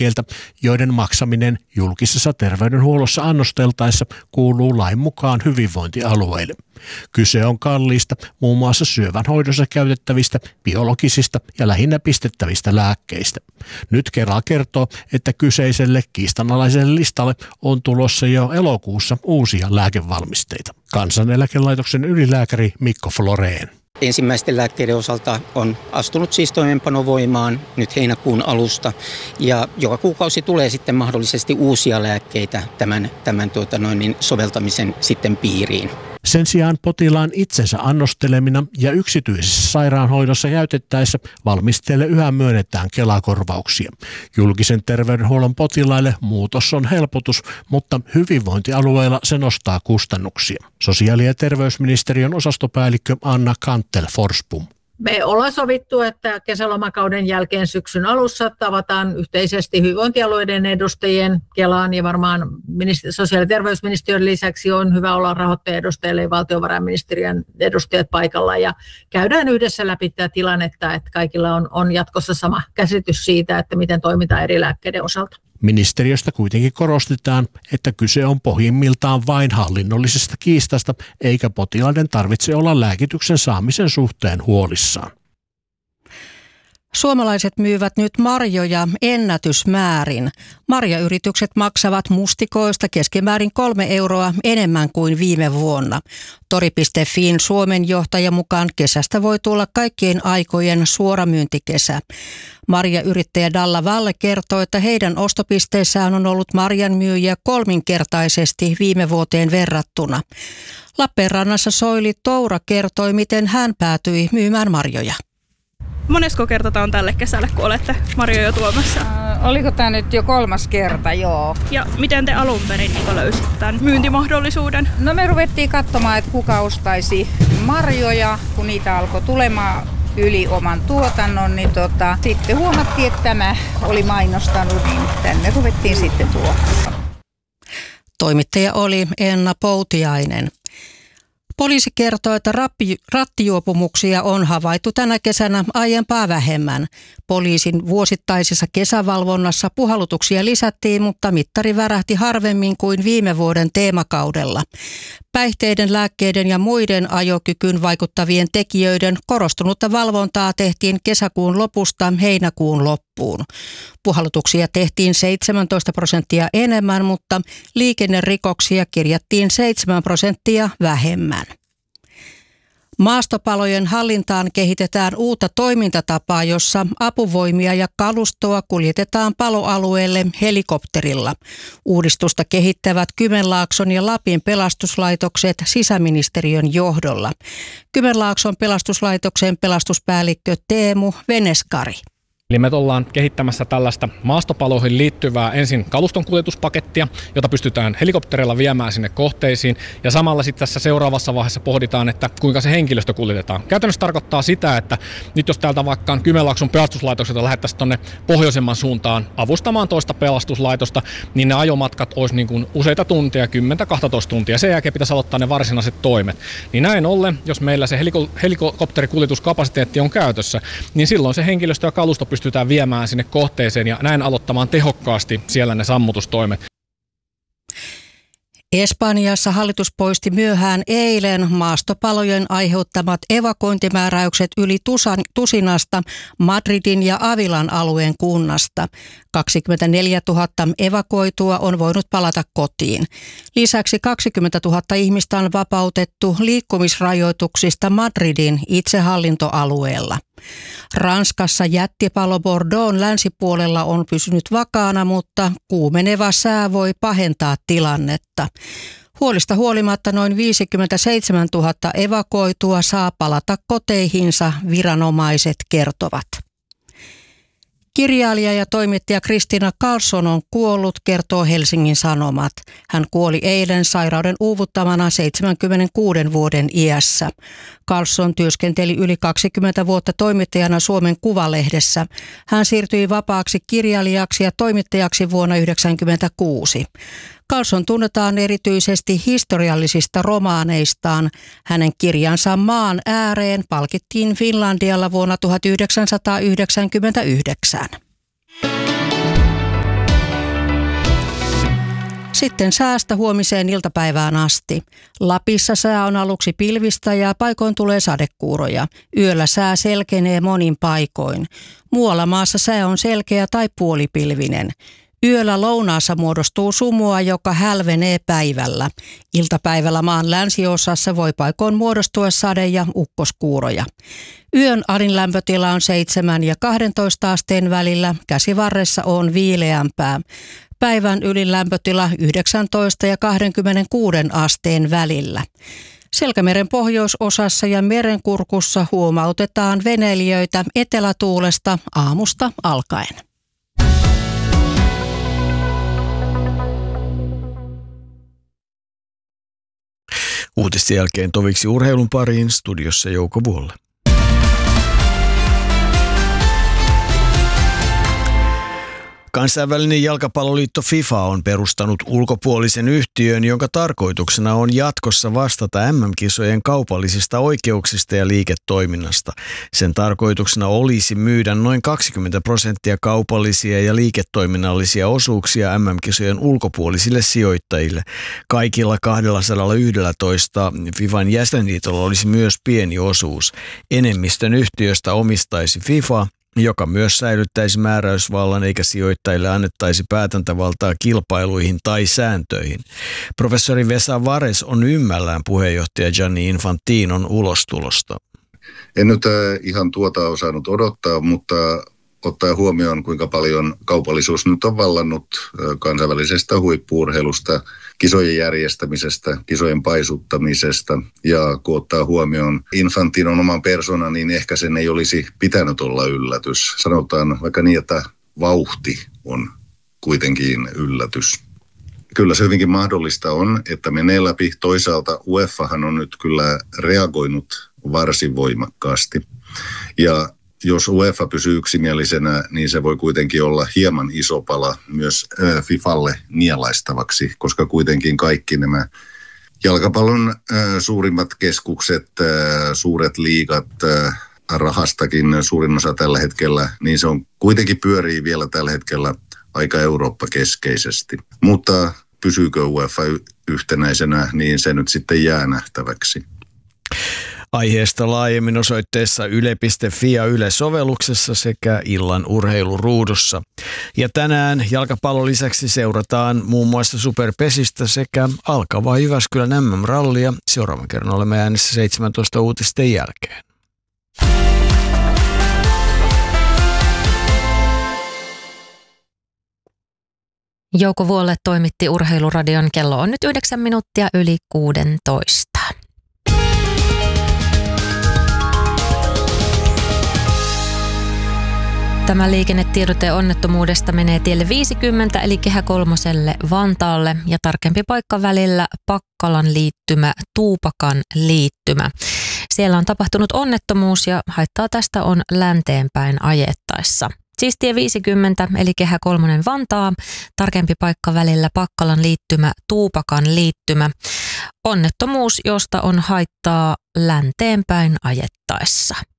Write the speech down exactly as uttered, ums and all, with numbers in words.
lääkkeiltä, joiden maksaminen julkisessa terveydenhuollossa annosteltaessa kuuluu lain mukaan hyvinvointialueille. Kyse on kalliista, muun muassa syövän hoidossa käytettävistä biologisista ja lähinnä pistettävistä lääkkeistä. Nyt Kela kertoo, että kyseiselle kiistanalaiselle listalle on tulossa jo elokuussa uusia lääkevalmisteita. Kansaneläkelaitoksen ylilääkäri Mikko Florén. Ensimmäisten lääkkeiden osalta on astunut siis toimeenpano voimaan nyt heinäkuun alusta ja joka kuukausi tulee sitten mahdollisesti uusia lääkkeitä tämän, tämän tuota noin, niin soveltamisen sitten piiriin. Sen sijaan potilaan itsensä annostelemina ja yksityisessä sairaanhoidossa käytettäessä valmisteille yhä myönnetään Kela-korvauksia. Julkisen terveydenhuollon potilaille muutos on helpotus, mutta hyvinvointialueilla se nostaa kustannuksia. Sosiaali- ja terveysministeriön osastopäällikkö Anna Kantel-Forspum. Me ollaan sovittu, että kesälomakauden jälkeen syksyn alussa tavataan yhteisesti hyvinvointialueiden edustajien Kelaan ja varmaan sosiaali- ja terveysministeriön lisäksi on hyvä olla rahoittajaedustajille ja valtiovarainministeriön edustajat paikalla ja käydään yhdessä läpi tämä tilannetta, että kaikilla on, on jatkossa sama käsitys siitä, että miten toimitaan eri lääkkeiden osalta. Ministeriöstä kuitenkin korostetaan, että kyse on pohjimmiltaan vain hallinnollisesta kiistasta, eikä potilaiden tarvitse olla lääkityksen saamisen suhteen huolissaan. Suomalaiset myyvät nyt marjoja ennätysmäärin. Marjayritykset maksavat mustikoista keskimäärin kolme euroa enemmän kuin viime vuonna. Tori piste fin Suomen johtajan mukaan kesästä voi tulla kaikkien aikojen suoramyyntikesä. Marjayrittäjä Dalla Valle kertoo, että heidän ostopisteissään on ollut marjanmyyjiä kolminkertaisesti viime vuoteen verrattuna. Lappeenrannassa Soili Toura kertoi, miten hän päätyi myymään marjoja. Monesko kerta tämä on tälle kesälle, kun olette marjoja tuomassa? Äh, oliko tämä nyt jo kolmas kerta, joo. Ja miten te alun perin niin löysitte tämän myyntimahdollisuuden? No me ruvettiin katsomaan, että kuka ostaisi marjoja, kun niitä alkoi tulemaan yli oman tuotannon, niin tota, sitten huomattiin, että tämä oli mainostanut, niin tänne ruvettiin sitten tuomaan. Toimittaja oli Enna Poutiainen. Poliisi kertoo, että rattijuopumuksia on havaittu tänä kesänä aiempaa vähemmän. Poliisin vuosittaisessa kesävalvonnassa puhallutuksia lisättiin, mutta mittari värähti harvemmin kuin viime vuoden teemakaudella. Päihteiden, lääkkeiden ja muiden ajokykyyn vaikuttavien tekijöiden korostunutta valvontaa tehtiin kesäkuun lopusta heinäkuun loppuun. Puhallutuksia tehtiin seitsemäntoista prosenttia enemmän, mutta liikennerikoksia kirjattiin seitsemän prosenttia vähemmän. Maastopalojen hallintaan kehitetään uutta toimintatapaa, jossa apuvoimia ja kalustoa kuljetetaan paloalueelle helikopterilla. Uudistusta kehittävät Kymenlaakson ja Lapin pelastuslaitokset sisäministeriön johdolla. Kymenlaakson pelastuslaitoksen pelastuspäällikkö Teemu Veneskari. Eli me ollaan kehittämässä tällaista maastopaloihin liittyvää ensin kaluston kuljetuspakettia, jota pystytään helikopterilla viemään sinne kohteisiin. Ja samalla sitten tässä seuraavassa vaiheessa pohditaan, että kuinka se henkilöstö kuljetetaan. Käytännössä tarkoittaa sitä, että nyt jos täältä vaikka Kymenlaakson pelastuslaitokselta lähettäisiin tuonne pohjoisemman suuntaan avustamaan toista pelastuslaitosta, niin ne ajomatkat olisi niin kuin useita tunteja, kymmenen kaksitoista tuntia. Sen jälkeen pitäisi aloittaa ne varsinaiset toimet. Niin näin ollen, jos meillä se heliko- helikopterikuljetuskapasiteetti on käytössä, niin silloin se henkilöstö ja kalusto pystytään viemään sinne kohteeseen ja näin aloittamaan tehokkaasti siellä ne sammutustoimet. Espanjassa hallitus poisti myöhään eilen maastopalojen aiheuttamat evakuointimääräykset yli tusan, tusinasta Madridin ja Avilan alueen kunnasta. kaksikymmentäneljätuhatta evakuoitua on voinut palata kotiin. Lisäksi kaksikymmentätuhatta ihmistä on vapautettu liikkumisrajoituksista Madridin itsehallintoalueella. Ranskassa jättipalo Bordeauxn länsipuolella on pysynyt vakaana, mutta kuumeneva sää voi pahentaa tilannetta. Huolista huolimatta noin viisikymmentäseitsemäntuhatta evakuoitua saa palata koteihinsa, viranomaiset kertovat. Kirjailija ja toimittaja Kristina Karlsson on kuollut, kertoo Helsingin Sanomat. Hän kuoli eilen sairauden uuvuttamana seitsemänkymmentäkuuden vuoden iässä. Karlsson työskenteli yli kaksikymmentä vuotta toimittajana Suomen Kuvalehdessä. Hän siirtyi vapaaksi kirjailijaksi ja toimittajaksi vuonna yhdeksänkymmentäkuusi. Karlsson tunnetaan erityisesti historiallisista romaaneistaan. Hänen kirjansa Maan ääreen palkittiin Finlandialla vuonna tuhatyhdeksänsataayhdeksänkymmentäyhdeksän. Sitten säästä huomiseen iltapäivään asti. Lapissa sää on aluksi pilvistä ja paikoin tulee sadekuuroja. Yöllä sää selkenee monin paikoin. Muualla maassa sää on selkeä tai puolipilvinen. Yöllä lounaassa muodostuu sumua, joka hälvenee päivällä. Iltapäivällä maan länsiosassa voi paikoin muodostua sade- ja ukkoskuuroja. Yön alin lämpötila on seitsemän ja kaksitoista asteen välillä, käsivarressa on viileämpää. Päivän ylin lämpötila yhdeksäntoista ja kaksikymmentäkuusi asteen välillä. Selkämeren pohjoisosassa ja merenkurkussa huomautetaan veneilijöitä etelätuulesta aamusta alkaen. Uutisten jälkeen toviksi urheilun pariin, studiossa Jouko Vuolle. Kansainvälinen jalkapalloliitto FIFA on perustanut ulkopuolisen yhtiön, jonka tarkoituksena on jatkossa vastata M M-kisojen kaupallisista oikeuksista ja liiketoiminnasta. Sen tarkoituksena olisi myydä noin kaksikymmentä prosenttia kaupallisia ja liiketoiminnallisia osuuksia M M-kisojen ulkopuolisille sijoittajille. Kaikilla kaksisataayksitoista FIFAn jäsenliitolla olisi myös pieni osuus. Enemmistön yhtiöstä omistaisi FIFA, joka myös säilyttäisi määräysvallan eikä sijoittajille annettaisi päätäntävaltaa kilpailuihin tai sääntöihin. Professori Vesa Vares on ymmällään puheenjohtaja Gianni Infantinon ulostulosta. En nyt ihan tuota osannut odottaa, mutta ottaa huomioon, kuinka paljon kaupallisuus nyt on vallannut kansainvälisestä huippu-urheilusta, kisojen järjestämisestä, kisojen paisuttamisesta. Ja kun ottaa huomioon Infantinon oman persoonan, niin ehkä sen ei olisi pitänyt olla yllätys. Sanotaan vaikka niin, että vauhti on kuitenkin yllätys. Kyllä se hyvinkin mahdollista on, että menee läpi. Toisaalta UEFAhan on nyt kyllä reagoinut varsin voimakkaasti. Ja jos UEFA pysyy yksimielisenä, niin se voi kuitenkin olla hieman iso pala myös FIFAlle nielaistavaksi, koska kuitenkin kaikki nämä jalkapallon suurimmat keskukset, suuret liigat, rahastakin suurin osa tällä hetkellä, niin se on kuitenkin pyörii vielä tällä hetkellä aika Eurooppa-keskeisesti. Mutta pysyykö UEFA yhtenäisenä, niin se nyt sitten jää nähtäväksi. Aiheesta laajemmin osoitteessa yle piste fi ja Yle-sovelluksessa sekä illan urheiluruudussa. Ja tänään jalkapallon lisäksi seurataan muun muassa Superpesistä sekä alkavaa Jyväskylän M M-rallia. Seuraavan kerran olemme äänessä seitsemäntoista uutisten jälkeen. Jouko Vuolle toimitti Urheiluradion. Kello on nyt yhdeksän minuuttia yli kuusitoista. Tämä liikennetiedote onnettomuudesta menee tielle viisikymmentä eli Kehä kolmoselle Vantaalle ja tarkempi paikka välillä Pakkalan liittymä, Tuupakan liittymä. Siellä on tapahtunut onnettomuus ja haittaa tästä on länteenpäin ajettaessa. Siis tie viisikymmentä eli Kehä kolmonen Vantaa, tarkempi paikka välillä Pakkalan liittymä, Tuupakan liittymä. Onnettomuus, josta on haittaa länteenpäin ajettaessa.